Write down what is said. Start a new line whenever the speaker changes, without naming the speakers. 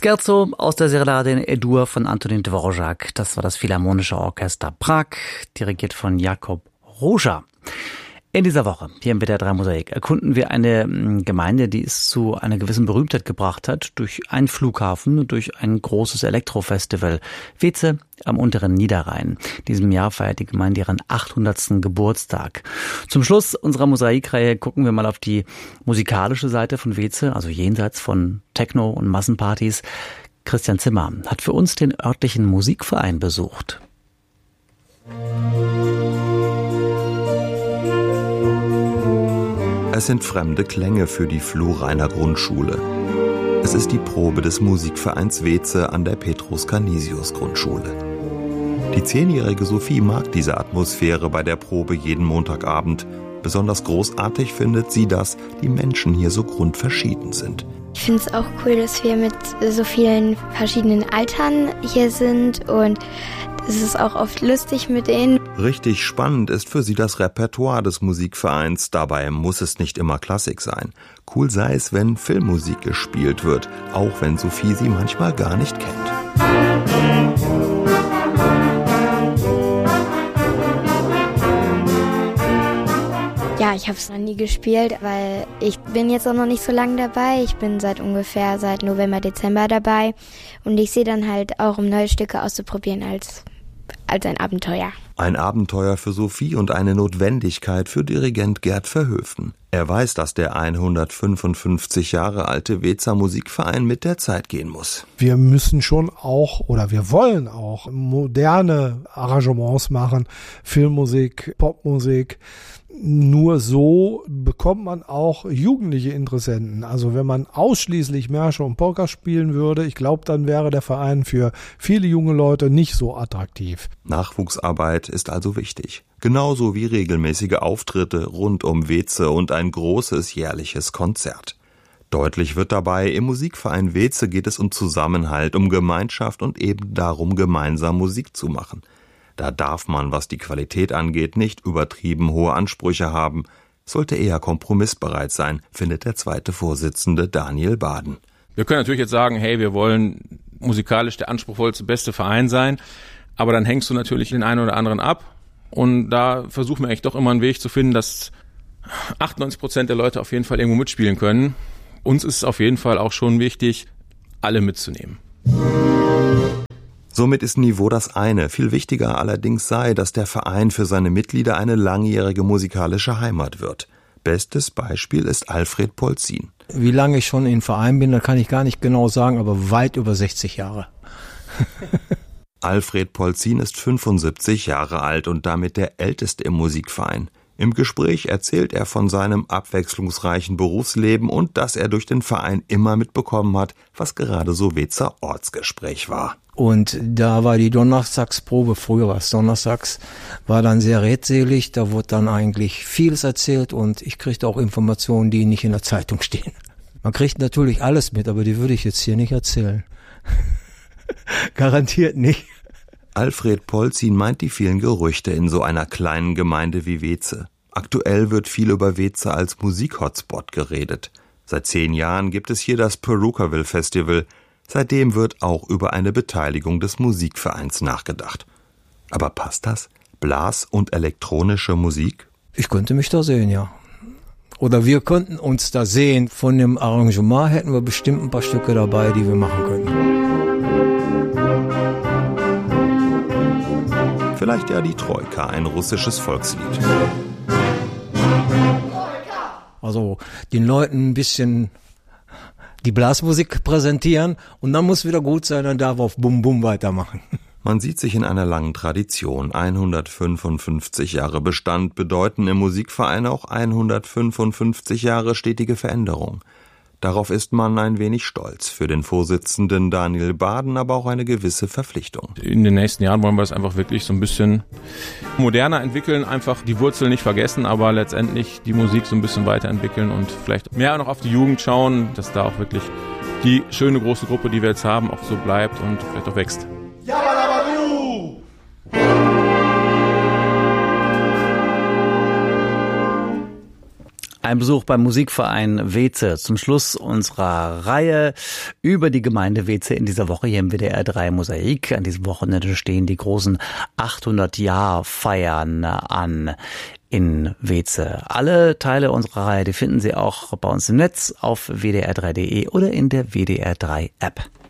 Scherzo aus der Serenade in E-Dur von Antonín Dvořák. Das war das Philharmonische Orchester Prag, dirigiert von Jakub Róža. In dieser Woche, hier im WDR 3 Mosaik, erkunden wir eine Gemeinde, die es zu einer gewissen Berühmtheit gebracht hat, durch einen Flughafen, durch ein großes Elektrofestival. Weeze am unteren Niederrhein. In diesem Jahr feiert die Gemeinde ihren 800. Geburtstag. Zum Schluss unserer Mosaikreihe gucken wir mal auf die musikalische Seite von Weeze, also jenseits von Techno und Massenpartys. Christian Zimmer hat für uns den örtlichen Musikverein besucht.
Es sind fremde Klänge für die Flurrheiner Grundschule. Es ist die Probe des Musikvereins Weeze an der Petrus-Canisius-Grundschule. Die 10-jährige Sophie mag diese Atmosphäre bei der Probe jeden Montagabend. Besonders großartig findet sie, dass die Menschen hier so grundverschieden sind.
Ich finde es auch cool, dass wir mit so vielen verschiedenen Altern hier sind und es ist auch oft lustig mit denen.
Richtig spannend ist für sie das Repertoire des Musikvereins. Dabei muss es nicht immer Klassik sein. Cool sei es, wenn Filmmusik gespielt wird, auch wenn Sophie sie manchmal gar nicht kennt.
Ja, ich habe es noch nie gespielt, weil ich bin jetzt auch noch nicht so lange dabei. Ich bin seit November, Dezember dabei und ich sehe dann halt auch, um neue Stücke auszuprobieren als ein Abenteuer.
Ein Abenteuer für Sophie und eine Notwendigkeit für Dirigent Gerd Verhöfen. Er weiß, dass der 155 Jahre alte Weezer Musikverein mit der Zeit gehen muss.
Wir müssen schon auch, oder wir wollen auch, moderne Arrangements machen, Filmmusik, Popmusik. Nur so bekommt man auch jugendliche Interessenten. Also wenn man ausschließlich Märsche und Polka spielen würde, ich glaube, dann wäre der Verein für viele junge Leute nicht so attraktiv.
Nachwuchsarbeit ist also wichtig. Genauso wie regelmäßige Auftritte rund um Weeze und ein großes jährliches Konzert. Deutlich wird dabei, im Musikverein Weeze geht es um Zusammenhalt, um Gemeinschaft und eben darum, gemeinsam Musik zu machen. Da darf man, was die Qualität angeht, nicht übertrieben hohe Ansprüche haben, sollte eher kompromissbereit sein, findet der zweite Vorsitzende Daniel Baden.
Wir können natürlich jetzt sagen, hey, wir wollen musikalisch der anspruchsvollste, beste Verein sein, aber dann hängst du natürlich den einen oder anderen ab und da versuchen wir eigentlich doch immer einen Weg zu finden, dass 98% der Leute auf jeden Fall irgendwo mitspielen können. Uns ist es auf jeden Fall auch schon wichtig, alle mitzunehmen.
Somit ist Niveau das eine. Viel wichtiger allerdings sei, dass der Verein für seine Mitglieder eine langjährige musikalische Heimat wird. Bestes Beispiel ist Alfred Polzin.
Wie lange ich schon im Verein bin, das kann ich gar nicht genau sagen, aber weit über 60 Jahre.
Alfred Polzin ist 75 Jahre alt und damit der älteste im Musikverein. Im Gespräch erzählt er von seinem abwechslungsreichen Berufsleben und dass er durch den Verein immer mitbekommen hat, was gerade so Weezer Ortsgespräch war.
Und da war die Donnerstagsprobe, früher war es Donnerstags, war dann sehr redselig, da wurde dann eigentlich vieles erzählt und ich kriegte auch Informationen, die nicht in der Zeitung stehen. Man kriegt natürlich alles mit, aber die würde ich jetzt hier nicht erzählen. Garantiert nicht.
Alfred Polzin meint die vielen Gerüchte in so einer kleinen Gemeinde wie Weeze. Aktuell wird viel über Weeze als Musik-Hotspot geredet. Seit 10 Jahren gibt es hier das Perukaville Festival. Seitdem wird auch über eine Beteiligung des Musikvereins nachgedacht. Aber passt das? Blas- und elektronische Musik?
Ich könnte mich da sehen, ja. Oder wir könnten uns da sehen. Von dem Arrangement hätten wir bestimmt ein paar Stücke dabei, die wir machen könnten.
Vielleicht ja die Troika, ein russisches Volkslied.
Also den Leuten ein bisschen die Blasmusik präsentieren und dann muss wieder gut sein, dann darf auf Bum Bum weitermachen.
Man sieht sich in einer langen Tradition. 155 Jahre Bestand bedeuten im Musikverein auch 155 Jahre stetige Veränderung. Darauf ist man ein wenig stolz. Für den Vorsitzenden Daniel Baden aber auch eine gewisse Verpflichtung.
In den nächsten Jahren wollen wir es einfach wirklich so ein bisschen moderner entwickeln, einfach die Wurzeln nicht vergessen, aber letztendlich die Musik so ein bisschen weiterentwickeln und vielleicht mehr noch auf die Jugend schauen, dass da auch wirklich die schöne große Gruppe, die wir jetzt haben, auch so bleibt und vielleicht auch wächst.
Ein Besuch beim Musikverein Weeze zum Schluss unserer Reihe über die Gemeinde Weeze in dieser Woche hier im WDR 3 Mosaik. An diesem Wochenende stehen die großen 800-Jahr-Feiern an in Weeze. Alle Teile unserer Reihe, die finden Sie auch bei uns im Netz auf wdr3.de oder in der WDR 3 App.